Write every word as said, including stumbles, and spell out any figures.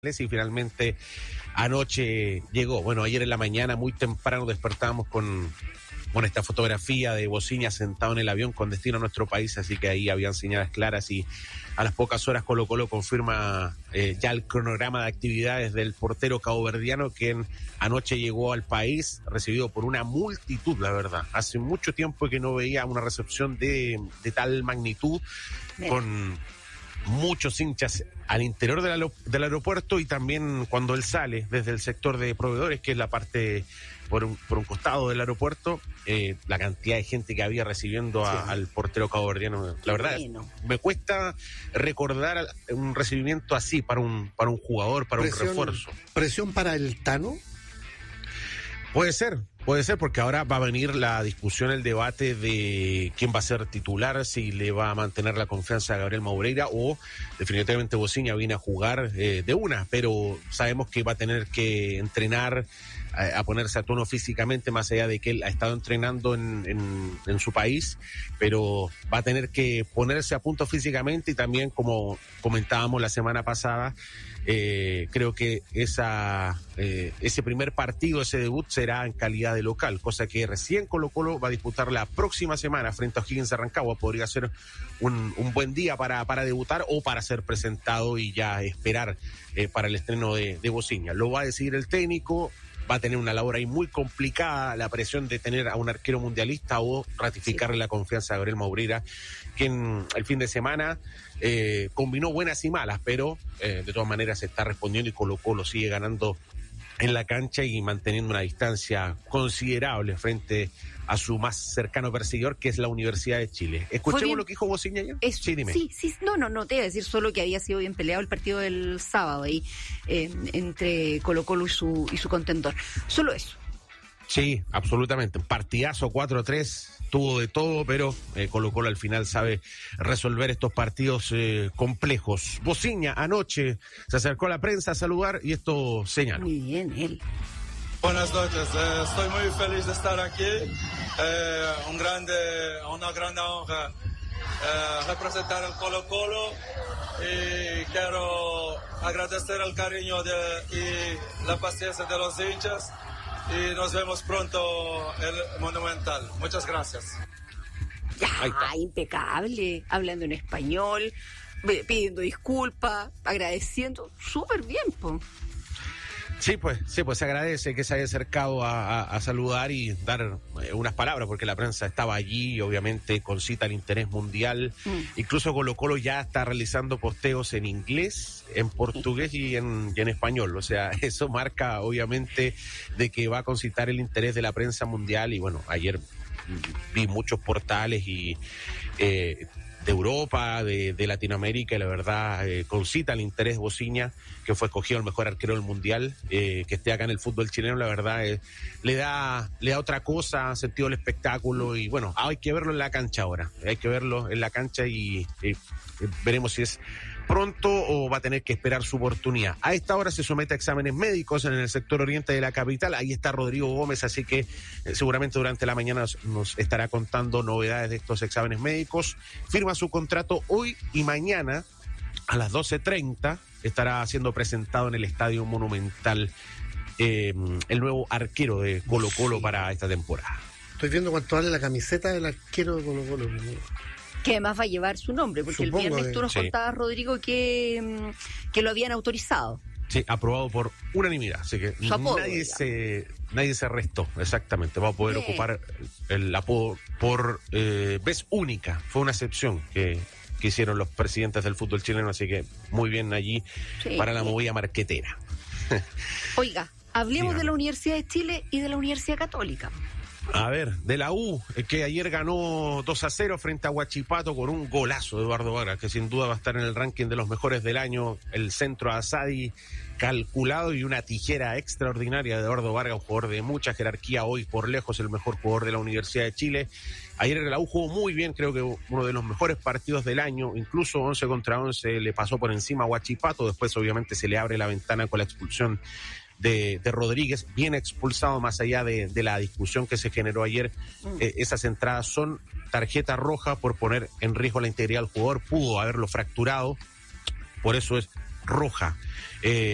y finalmente anoche llegó. Bueno, ayer en la mañana muy temprano despertábamos con, con esta fotografía de Bociña sentado en el avión con destino a nuestro país, así que ahí habían señales claras y a las pocas horas Colo Colo confirma eh, ya el cronograma de actividades del portero caboverdiano, quien anoche llegó al país recibido por una multitud, la verdad. Hace mucho tiempo que no veía una recepción de, de tal magnitud. Bien. Con muchos hinchas al interior del, del aeropuerto y también cuando él sale desde el sector de proveedores, que es la parte por un, por un costado del aeropuerto, eh, la cantidad de gente que había recibiendo a, sí. al portero caboverdiano. La verdad, bueno. me cuesta recordar un recibimiento así para un, para un jugador, para presión, un refuerzo. ¿Presión para el Tano? Puede ser, puede ser, porque ahora va a venir la discusión, el debate de quién va a ser titular, si le va a mantener la confianza a Gabriel Maureira o definitivamente Bociña viene a jugar eh, de una, pero sabemos que va a tener que entrenar, a, a ponerse a tono físicamente, más allá de que él ha estado entrenando en, en, en su país, pero va a tener que ponerse a punto físicamente y también, como comentábamos la semana pasada, Eh, creo que esa eh, ese primer partido, ese debut será en calidad de local, cosa que recién Colo Colo va a disputar la próxima semana frente a O'Higgins de Rancagua. Podría ser un, un buen día para, para debutar o para ser presentado y ya esperar eh, para el estreno de, de Bociña. Lo va a decidir el técnico. Va a tener una labor ahí muy complicada, la presión de tener a un arquero mundialista o ratificarle sí. la confianza a Gabriel Maureira, quien el fin de semana eh, combinó buenas y malas, pero eh, de todas maneras se está respondiendo y Colo Colo sigue ganando en la cancha y manteniendo una distancia considerable frente a su más cercano perseguidor, que es la Universidad de Chile. ¿Escuchemos lo que dijo Bociña ayer? Es, sí, dime. Sí, sí, no, no, no, te iba a decir solo que había sido bien peleado el partido del sábado ahí, eh, entre Colo Colo y su, y su contendor. Solo eso. Sí, absolutamente. Un partidazo cuatro a tres, tuvo de todo, pero eh, Colo Colo al final sabe resolver estos partidos eh, complejos. Bociña anoche se acercó a la prensa a saludar y esto señaló. Muy bien, él. Buenas noches, eh, estoy muy feliz de estar aquí, eh, un grande, una gran honra eh, representar al Colo Colo y quiero agradecer el cariño de, y la paciencia de los hinchas y nos vemos pronto en el Monumental. Muchas gracias. Ya, impecable, hablando en español, pidiendo disculpas, agradeciendo, súper bien, po. Sí, pues, sí, pues se agradece que se haya acercado a, a, a saludar y dar eh, unas palabras, porque la prensa estaba allí, obviamente concita el interés mundial. Mm. Incluso Colo Colo ya está realizando posteos en inglés, en portugués y en, y en español. O sea, eso marca, obviamente, de que va a concitar el interés de la prensa mundial. Y bueno, ayer vi muchos portales y eh, de Europa, de, de Latinoamérica, y la verdad eh, concita el interés Bociña, que fue escogido el mejor arquero del mundial, eh, que esté acá en el fútbol chileno, la verdad eh, le da le da otra cosa, sentido del espectáculo, y bueno, hay que verlo en la cancha ahora, hay que verlo en la cancha y eh, veremos si es pronto o va a tener que esperar su oportunidad. A esta hora se somete a exámenes médicos en el sector oriente de la capital. Ahí está Rodrigo Gómez, así que eh, seguramente durante la mañana nos, nos estará contando novedades de estos exámenes médicos. Firma su contrato hoy y mañana a las doce treinta estará siendo presentado en el Estadio Monumental eh, el nuevo arquero de Colo Colo sí. para esta temporada. Estoy viendo cuánto vale la camiseta del arquero de Colo Colo. Que además va a llevar su nombre, porque Supongo el viernes que... tú nos sí. contabas, Rodrigo, que, que lo habían autorizado. Sí, aprobado por unanimidad, así que apodo, nadie se nadie se restó, exactamente. Va a poder Bien. ocupar el apodo por eh, vez única. Fue una excepción que, que hicieron los presidentes del fútbol chileno, así que muy bien allí sí, para la movida marquetera. Oiga, hablemos Dígame. de la Universidad de Chile y de la Universidad Católica. A ver, de la U, que ayer ganó dos a cero frente a Huachipato con un golazo de Eduardo Vargas, que sin duda va a estar en el ranking de los mejores del año. El centro a Asadi calculado y una tijera extraordinaria de Eduardo Vargas, un jugador de mucha jerarquía, hoy por lejos el mejor jugador de la Universidad de Chile. Ayer la U jugó muy bien, creo que uno de los mejores partidos del año, incluso once contra once le pasó por encima a Huachipato. Después obviamente se le abre la ventana con la expulsión De, de Rodríguez, bien expulsado, más allá de, de la discusión que se generó ayer. Eh, esas entradas son tarjeta roja por poner en riesgo la integridad del jugador, pudo haberlo fracturado, por eso es roja. Eh,